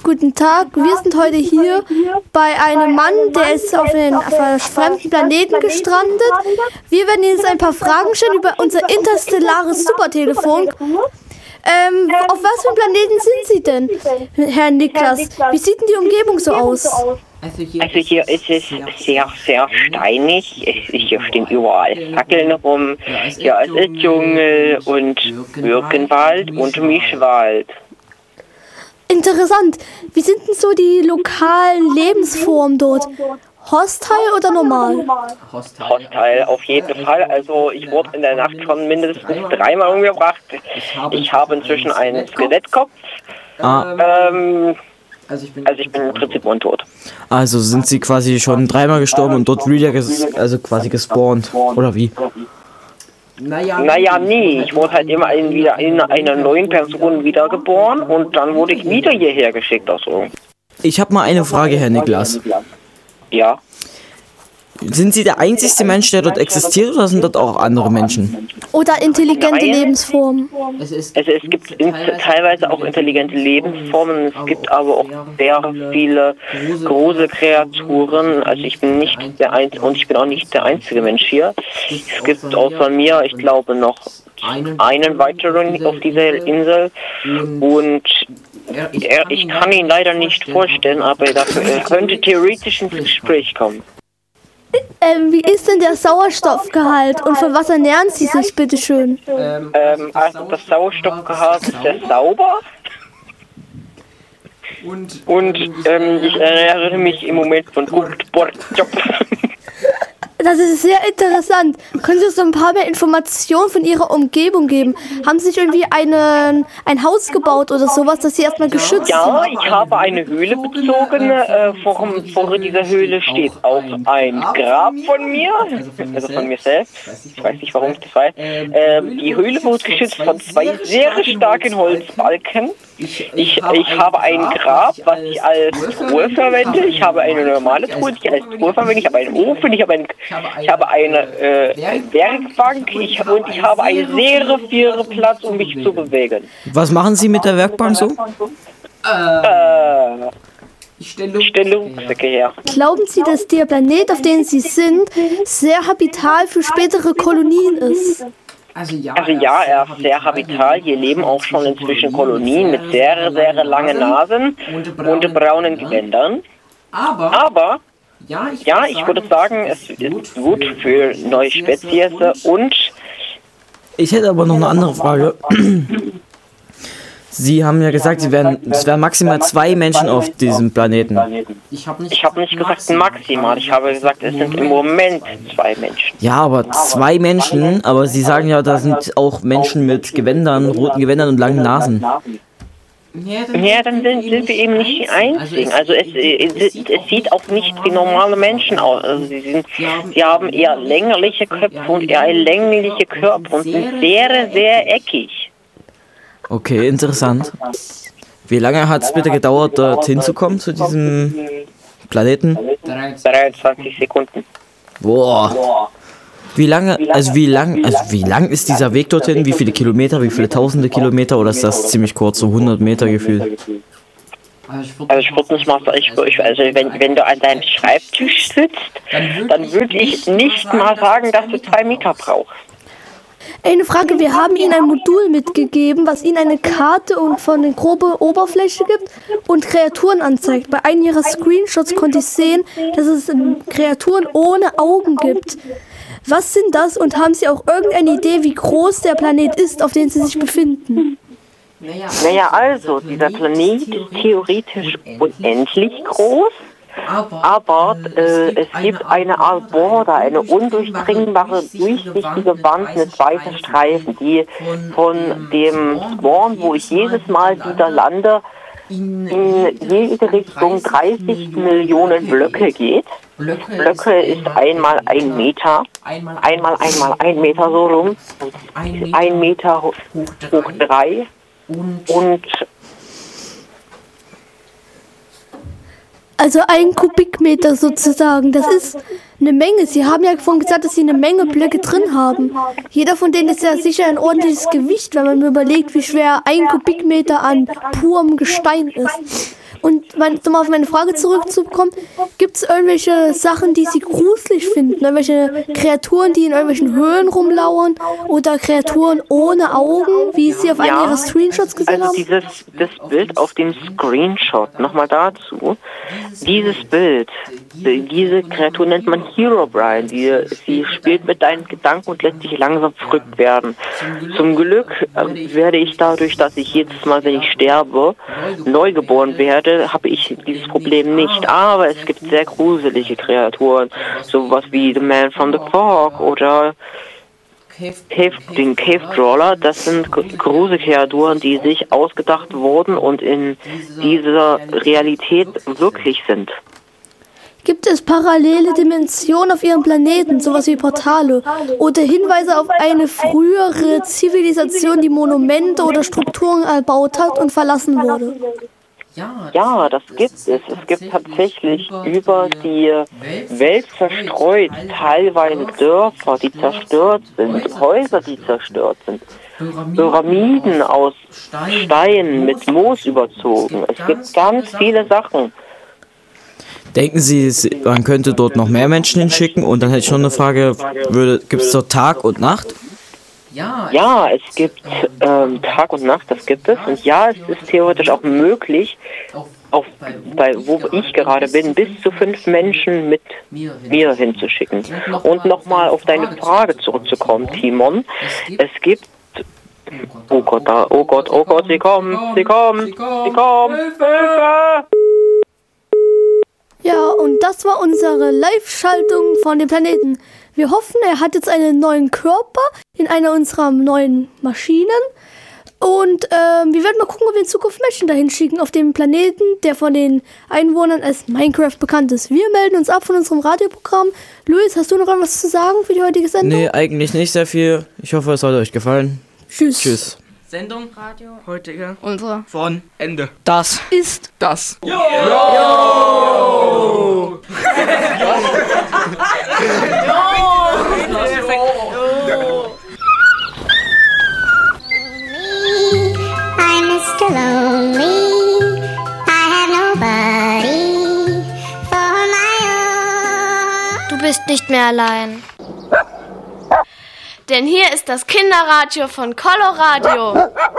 guten Tag. Wir sind heute hier bei einem Mann, der ist auf einem fremden Planeten gestrandet. Wir werden Ihnen jetzt ein paar Fragen stellen über unser interstellares Supertelefon. Auf was für einem Planeten sind Sie denn, Herr Niklas? Wie sieht denn die Umgebung so aus? Also hier ist es sehr, sehr steinig. Hier stehen überall Fackeln rum. Hier ist es Dschungel und Birkenwald und Mischwald. Interessant. Wie sind denn so die lokalen Lebensformen dort? Hostile oder normal? Hostile auf jeden Fall. Also ich wurde in der Nacht schon mindestens 3-mal umgebracht. Ich habe inzwischen einen Skelettkopf. Also ich bin im Prinzip untot. Also sind Sie quasi schon 3-mal gestorben und dort wieder quasi gespawnt, oder wie? Naja, nee. Ich wurde halt immer wieder in einer neuen Person wiedergeboren und dann wurde ich wieder hierher geschickt. Also. Ich habe mal eine Frage, Herr Niklas. Ja. Sind Sie der einzigste Mensch, der dort existiert, oder sind dort auch andere Menschen? Oder intelligente Lebensformen? Also es gibt teilweise auch intelligente Lebensformen, es gibt aber auch sehr viele große Kreaturen. Also ich bin nicht der Einzige und ich bin auch nicht der einzige Mensch hier. Es gibt außer mir, ich glaube, noch einen weiteren auf dieser Insel und ich kann ihn leider nicht vorstellen, aber er könnte theoretisch ins Gespräch kommen. Wie ist denn der Sauerstoffgehalt und von was ernähren Sie sich, bitteschön? Also das Sauerstoffgehalt ist sehr sauber. Und ich ernähre mich im Moment von Fruchtbrotjob. Das ist sehr interessant. Können Sie uns so ein paar mehr Informationen von Ihrer Umgebung geben? Haben Sie sich irgendwie ein Haus gebaut oder sowas, dass Sie erstmal geschützt sind? Ja, ich habe eine Höhle bezogen. Vor dieser Höhle steht auch ein Grab von mir, also von mir selbst. Ich weiß nicht, warum ich das weiß. Die Höhle wird geschützt von 2 sehr starken Holzbalken. Ich habe ein Grab, was ich als Truhe verwende. Ich habe eine normale Truhe, die ich als Truhe verwende. Ich habe einen Ofen, ich habe eine Werkbank und ich habe einen sehr viel Platz, um mich zu bewegen. Was machen Sie mit der Werkbank so? Ich stelle Rucksäcke her. Glauben Sie, dass der Planet, auf dem Sie sind, sehr habital für spätere Kolonien ist? Also ja, er ist sehr habital. Hier leben auch schon inzwischen Kolonien mit sehr, sehr langen Nasen und braunen Gewändern. Aber ja, ich würde sagen, es ist gut für neue Spezies und... Ich hätte aber noch eine andere Frage. Sie haben ja gesagt, es wären maximal 2 Menschen auf diesem Planeten. Ich habe nicht gesagt maximal, ich habe gesagt, es sind im Moment 2 Menschen. Ja, aber 2 Menschen, aber Sie sagen ja, da sind auch Menschen mit Gewändern, roten Gewändern und langen Nasen. Ja, dann sind wir eben nicht die Einzigen. Also es sieht auch nicht wie normale Menschen aus. Also sie haben eher längliche Köpfe und eher längliche Körper und sind sehr, sehr eckig. Okay, interessant. Wie lange hat es bitte gedauert, dorthin zu kommen, zu diesem Planeten? 23 Sekunden. Boah. Wie lang ist dieser Weg dorthin? Wie viele Kilometer, wie viele tausende Kilometer? Oder ist das ziemlich kurz, so 100 Meter gefühlt? Also ich würde nicht mal wenn du an deinem Schreibtisch sitzt, dann würde ich nicht mal sagen, dass du 2 Meter brauchst. Eine Frage, wir haben Ihnen ein Modul mitgegeben, was Ihnen eine Karte und von der groben Oberfläche gibt und Kreaturen anzeigt. Bei einem Ihrer Screenshots konnte ich sehen, dass es Kreaturen ohne Augen gibt. Was sind das und haben Sie auch irgendeine Idee, wie groß der Planet ist, auf dem Sie sich befinden? Naja, also, dieser Planet ist theoretisch unendlich groß. Aber es gibt eine Art Border, eine undurchdringbare, durchsichtige Wand mit weißen Streifen, die von dem Spawn, wo ich jedes Mal wieder lande, in jede Richtung 30 Millionen Blöcke geht. Blöcke ist einmal 1 Meter, einmal 1 Meter so rum, 1 Meter hoch 3 und Also 1 Kubikmeter sozusagen, das ist eine Menge. Sie haben ja vorhin gesagt, dass Sie eine Menge Blöcke drin haben. Jeder von denen ist ja sicher ein ordentliches Gewicht, wenn man überlegt, wie schwer 1 Kubikmeter an purem Gestein ist. Und um auf meine Frage zurückzukommen, gibt es irgendwelche Sachen, die Sie gruselig finden? Irgendwelche Kreaturen, die in irgendwelchen Höhlen rumlauern? Oder Kreaturen ohne Augen, wie Sie auf einem Ihrer Screenshots gesehen haben? Das Bild auf dem Screenshot, nochmal dazu. Dieses Bild, diese Kreatur nennt man Herobrine. Sie spielt mit deinen Gedanken und lässt dich langsam verrückt werden. Zum Glück werde ich dadurch, dass ich jedes Mal, wenn ich sterbe, neu geboren werde, habe ich dieses Problem nicht. Aber es gibt sehr gruselige Kreaturen, sowas wie The Man from the Fog oder den Cave Crawler. Das sind gruselige Kreaturen, die sich ausgedacht wurden und in dieser Realität wirklich sind. Gibt es parallele Dimensionen auf Ihrem Planeten, sowas wie Portale, oder Hinweise auf eine frühere Zivilisation, die Monumente oder Strukturen erbaut hat und verlassen wurde? Ja, das gibt es. Es gibt tatsächlich über die Welt verstreut teilweise Dörfer, die zerstört sind, Häuser, die zerstört sind, Pyramiden aus Stein mit Moos überzogen. Es gibt ganz viele Sachen. Denken Sie, man könnte dort noch mehr Menschen hinschicken? Und dann hätte ich noch eine Frage, gibt es dort Tag und Nacht? Ja, es gibt Tag und Nacht, das gibt es. Und ja, es ist theoretisch auch möglich, wo ich gerade bin, bis zu 5 Menschen mit mir hinzuschicken. Und nochmal auf deine Frage zurückzukommen, Timon. Es gibt... Oh Gott, sie kommen! Hilfe! Ja, und das war unsere Live-Schaltung von dem Planeten. Wir hoffen, er hat jetzt einen neuen Körper in einer unserer neuen Maschinen. Und wir werden mal gucken, ob wir in Zukunft Menschen dahin schicken auf dem Planeten, der von den Einwohnern als Minecraft bekannt ist. Wir melden uns ab von unserem Radioprogramm. Luis, hast du noch etwas zu sagen für die heutige Sendung? Nee, eigentlich nicht sehr viel. Ich hoffe, es hat euch gefallen. Tschüss. Sendung, Radio, heutige, unsere, von, Ende. Das ist das. Jo! I'm Mr. Lonely. I have nobody for my own. Du bist nicht mehr allein. Denn hier ist das Kinderradio von Coloradio.